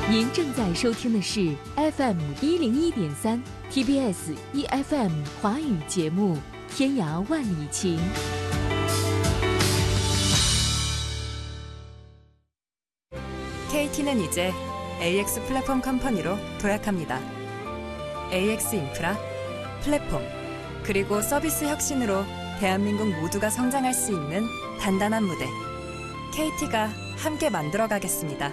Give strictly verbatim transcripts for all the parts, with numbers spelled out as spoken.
您正在收听的是 F M 一零一点三 T B S E F M 华语节目《天涯万里情》。 케이티는 이제 에이엑스 플랫폼 컴퍼니로 도약합니다. 에이엑스 인프라, 플랫폼, 그리고 서비스 혁신으로 대한민국 모두가 성장할 수 있는 단단한 무대. 케이티가 함께 만들어가겠습니다.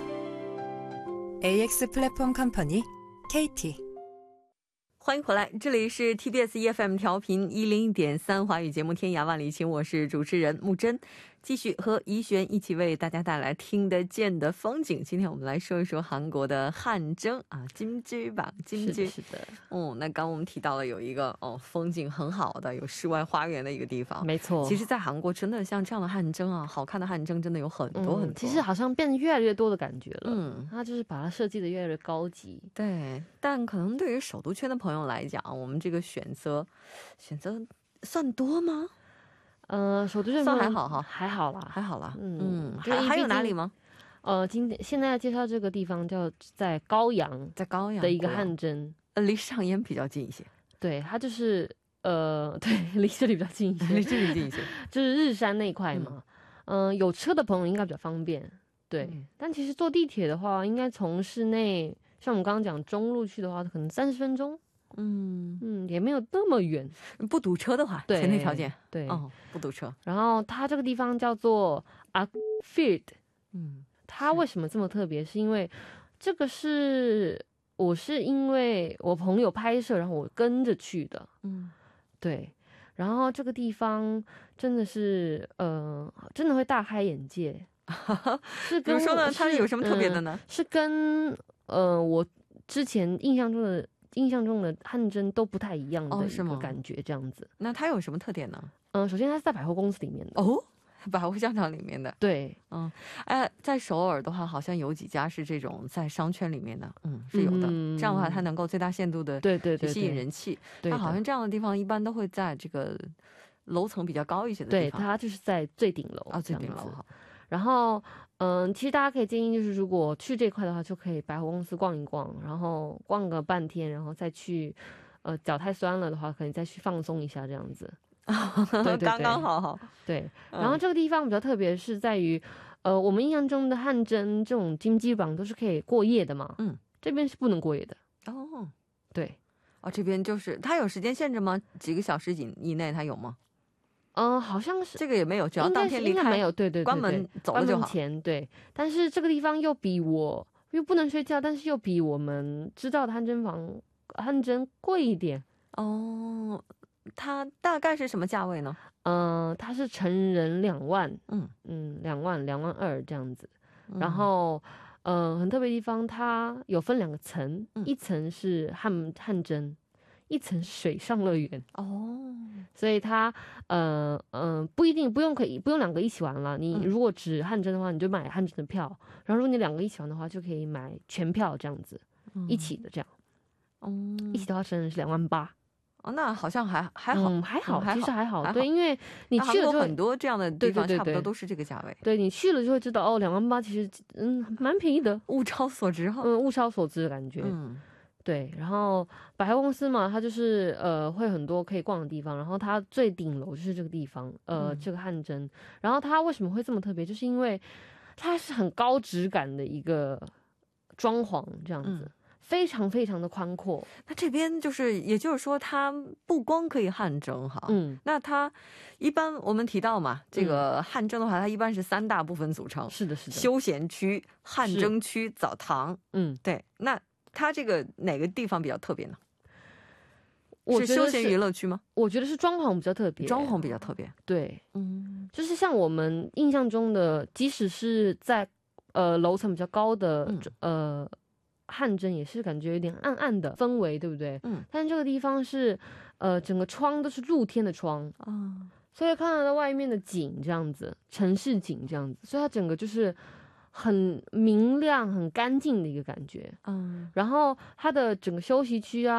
에이엑스 플랫폼 컴퍼니 케이티。 欢迎回来，这里是 T B S E F M 调频一零一点三华语节目《天涯万里情》，我是主持人木真，继续和怡璇一起为大家带来听得见的风景。今天我们来说一说韩国的汗蒸啊，金居吧，金居。是的，哦，那刚我们提到了有一个哦风景很好的有世外花园的一个地方，没错。其实，在韩国真的像这样的汗蒸啊，好看的汗蒸真的有很多很多。 其实好像变得越来越多的感觉了，嗯，它就是把它设计的越来越高级。 对，但可能对于首都圈的朋友来讲，我们这个选择选择算多吗？ 呃，首都圈算还好哈， 还好啦， 还好啦。 嗯嗯，还还有哪里吗？ 呃，今天现在要介绍这个地方叫在高阳， 在高阳的一个汗蒸， 呃，离上烟比较近一些。 对，它就是呃，对，离这里比较近一些， 离这里近一些， 就是日山那块嘛。嗯、呃，有车的朋友应该比较方便。对、嗯，但其实坐地铁的话，应该从室内，像我们刚刚讲中路去的话，可能三十分钟。嗯嗯，也没有那么远， 不堵车的话，对，前提条件对， 哦，不堵车。 然后它这个地方叫做 Akfield， 嗯，它为什么这么特别？是因为这个是我是因为我朋友拍摄，然后我跟着去的，嗯，对。然后这个地方真的是呃，真的会大开眼界。 是跟，比如说呢，它有什么特别的呢？ 嗯、是跟呃我之前印象中的。印象中的汗蒸都不太一样的一个感觉，这样子、哦。 那它有什么特点呢？ 嗯、呃，首先它是在百货公司里面的哦，百货商场里面的。 对， 嗯，哎，在首尔的话，好像有几家是这种在商圈里面的，嗯，是有的。嗯、这样的话，它能够最大限度的对对对吸引人气。对，它好像这样的地方一般都会在这个楼层比较高一些的地方。 对，它就是在最顶楼啊，最顶楼。 然后。嗯，其实大家可以建议，就是如果去这块的话，就可以百货公司逛一逛，然后逛个半天，然后再去，呃，脚太酸了的话，可以再去放松一下，这样子。 对对对，刚刚好好。 对，然后这个地方比较特别是在于，呃，我们印象中的汗蒸这种金鸡榜都是可以过夜的嘛，嗯，这边是不能过夜的。哦，对， 哦，这边就是它有时间限制吗？几个小时以以内它有吗？ 嗯、呃，好像是这个也没有，只要当天离开， 没有，对 对, 对, 对， 关门走了就好。 关门前对，但是这个地方又比我又不能睡觉，但是又比我们知道的汗蒸房汗蒸贵一点哦。它大概是什么价位呢？ 嗯、呃，它是成人两万，嗯嗯，两万两万二这样子。然后，嗯、呃，很特别的地方，它有分两个层，嗯、一层是汗汗蒸。一层水上乐园哦，所以它呃嗯、呃、不一定不用可以不用两个一起玩了。你如果只汗蒸的话，你就买汗蒸的票；然后如果你两个一起玩的话，就可以买全票这样子，嗯、一起的这样。嗯，一起的话成人是两万八。 哦，那好像还还好， 嗯、还好， 嗯、 其实还好。 还好对，因为你去了就很多这样的地方，差不多都是这个价位。 对，你去了就会知道哦，两万八其实嗯蛮便宜的， 物超所值哈。 嗯，物超所值的感觉。嗯。对，然后百货公司嘛，它就是呃会很多可以逛的地方，然后它最顶楼就是这个地方，呃、嗯、这个汗蒸，然后它为什么会这么特别，就是因为它是很高质感的一个装潢，这样子、嗯、非常非常的宽阔。 那这边就是也就是说它不光可以汗蒸哈，嗯，那它一般我们提到嘛，这个汗蒸的话它一般是三大部分组成， 是的是的， 休闲区、汗蒸区、澡堂，嗯，对，那它这个哪个地方比较特别呢？ 我是休闲娱乐区吗？ 我觉得是装潢比较特别， 装潢比较特别。 对，嗯，就是像我们印象中的，即使是在呃楼层比较高的、嗯、呃汗蒸，也是感觉有点暗暗的氛围，对不对？嗯。但是这个地方是呃整个窗都是露天的窗啊、嗯，所以看得到外面的景这样子，城市景这样子，所以它整个就是很明亮、很干净的一个感觉。嗯，然后它的整个休息区啊。